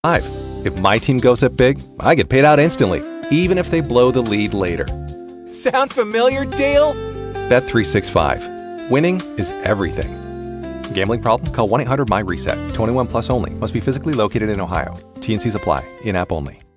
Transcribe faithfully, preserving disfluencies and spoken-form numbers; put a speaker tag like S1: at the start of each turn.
S1: If my team goes up big, I get paid out instantly, even if they blow the lead later. Sound familiar, Dale? Bet three sixty-five. Winning is everything. Gambling problem? Call one eight hundred M Y RESET. twenty-one plus only. Must be physically located in Ohio. T N Cs apply. In-app only.